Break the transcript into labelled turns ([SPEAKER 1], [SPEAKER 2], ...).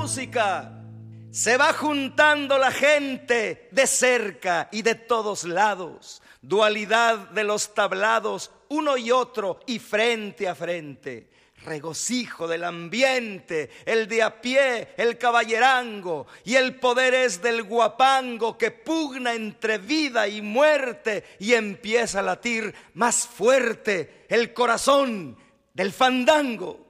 [SPEAKER 1] música. Se va juntando la gente de cerca y de todos lados. Dualidad de los tablados, uno y otro y frente a frente. Regocijo del ambiente, el de a pie, el caballerango, y el poder es del guapango que pugna entre vida y muerte y empieza a latir más fuerte el corazón del fandango.